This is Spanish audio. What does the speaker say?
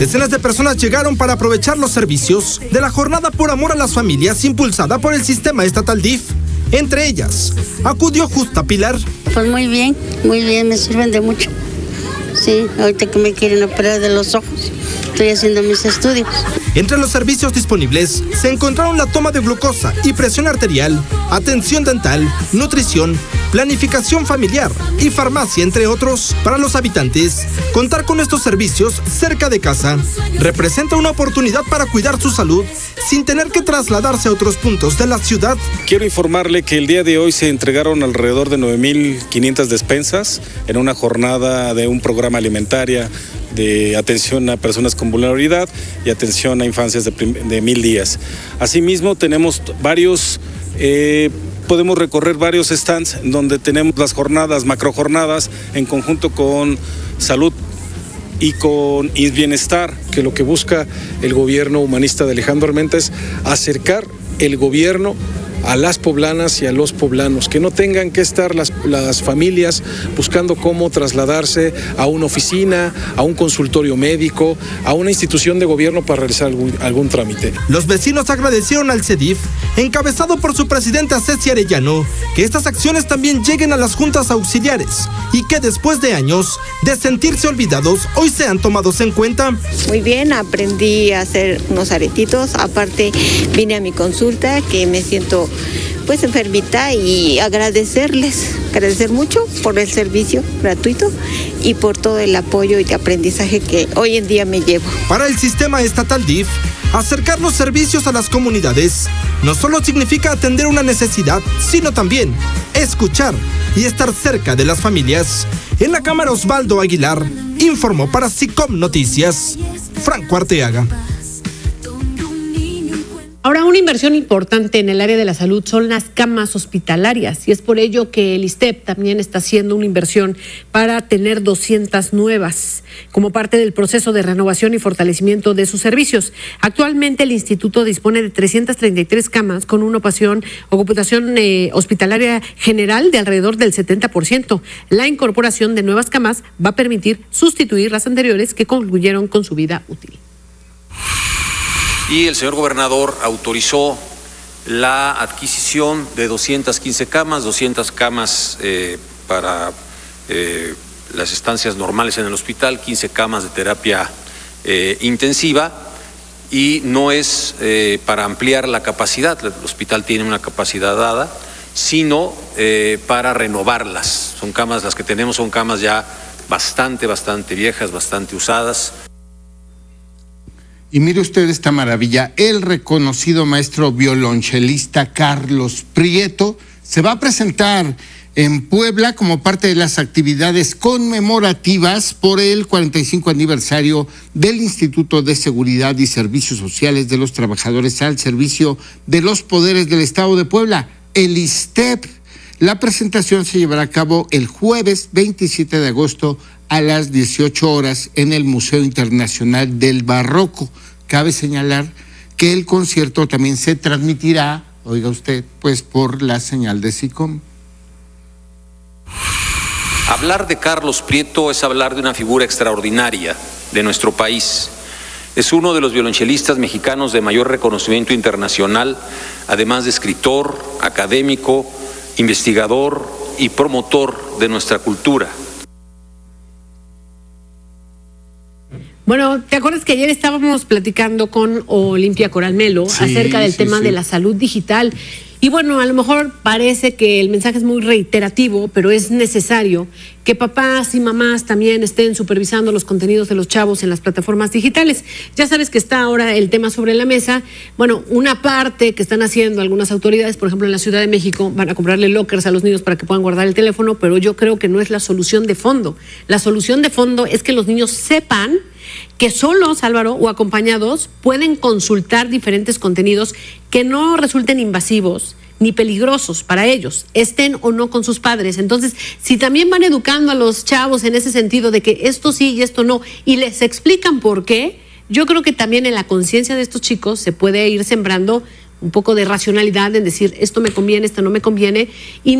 Decenas de personas llegaron para aprovechar los servicios de la Jornada por Amor a las Familias impulsada por el sistema estatal DIF. Entre ellas, acudió Justa Pilar. Pues muy bien, me sirven de mucho. Sí, ahorita que me quieren operar de los ojos, estoy haciendo mis estudios. Entre los servicios disponibles se encontraron la toma de glucosa y presión arterial, atención dental, nutrición, planificación familiar y farmacia, entre otros. Para los habitantes, contar con estos servicios cerca de casa representa una oportunidad para cuidar su salud sin tener que trasladarse a otros puntos de la ciudad. Quiero informarle que el día de hoy se entregaron alrededor de 9.500 despensas en una jornada de un programa alimentaria de atención a personas con vulnerabilidad y atención a infancias de 1,000 días. Asimismo, tenemos podemos recorrer varios stands donde tenemos las jornadas, macrojornadas, en conjunto con salud y con bienestar, que lo que busca el gobierno humanista de Alejandro Armenta es acercar el gobierno a las poblanas y a los poblanos, que no tengan que estar las familias buscando cómo trasladarse a una oficina, a un consultorio médico, a una institución de gobierno para realizar algún trámite. Los vecinos agradecieron al CEDIF, encabezado por su presidenta Ceci Arellano, que estas acciones también lleguen a las juntas auxiliares y que después de años de sentirse olvidados, hoy sean tomados en cuenta. Muy bien, aprendí a hacer unos aretitos, aparte vine a mi consulta, que me siento pues enfermita, y agradecer mucho por el servicio gratuito y por todo el apoyo y aprendizaje que hoy en día me llevo. Para el sistema estatal DIF, acercar los servicios a las comunidades no solo significa atender una necesidad, sino también escuchar y estar cerca de las familias. En la cámara, Osvaldo Aguilar informó para SICOM Noticias, Franco Arteaga. Ahora, una inversión importante en el área de la salud son las camas hospitalarias, y es por ello que el ISSSTE también está haciendo una inversión para tener 200 nuevas como parte del proceso de renovación y fortalecimiento de sus servicios. Actualmente el instituto dispone de 333 camas con una ocupación hospitalaria general de alrededor del 70%. La incorporación de nuevas camas va a permitir sustituir las anteriores que concluyeron con su vida útil. Y el señor gobernador autorizó la adquisición de 215 camas, 200 camas para las estancias normales en el hospital, 15 camas de terapia intensiva, y no es para ampliar la capacidad, el hospital tiene una capacidad dada, sino para renovarlas. Son camas, las que tenemos son camas ya bastante viejas, bastante usadas. Y mire usted esta maravilla, el reconocido maestro violonchelista Carlos Prieto se va a presentar en Puebla como parte de las actividades conmemorativas por el 45 aniversario del Instituto de Seguridad y Servicios Sociales de los Trabajadores al Servicio de los Poderes del Estado de Puebla, el ISSSTEP. La presentación se llevará a cabo el jueves 27 de agosto a las 18 horas en el Museo Internacional del Barroco. Cabe señalar que el concierto también se transmitirá, oiga usted, pues por la señal de SICOM. Hablar de Carlos Prieto es hablar de una figura extraordinaria de nuestro país. Es uno de los violonchelistas mexicanos de mayor reconocimiento internacional, además de escritor, académico, investigador y promotor de nuestra cultura. Bueno, ¿te acuerdas que ayer estábamos platicando con Olimpia Coral-Melo acerca del tema de la salud digital? Y bueno, a lo mejor parece que el mensaje es muy reiterativo, pero es necesario que papás y mamás también estén supervisando los contenidos de los chavos en las plataformas digitales. Ya sabes que está ahora el tema sobre la mesa. Bueno, una parte que están haciendo algunas autoridades, por ejemplo en la Ciudad de México, van a comprarle lockers a los niños para que puedan guardar el teléfono, pero yo creo que no es la solución de fondo. La solución de fondo es que los niños sepan que solos, Álvaro, o acompañados, pueden consultar diferentes contenidos que no resulten invasivos ni peligrosos para ellos, estén o no con sus padres. Entonces, si también van educando a los chavos en ese sentido de que esto sí y esto no, y les explican por qué, yo creo que también en la conciencia de estos chicos se puede ir sembrando un poco de racionalidad en decir esto me conviene, esto no me conviene, y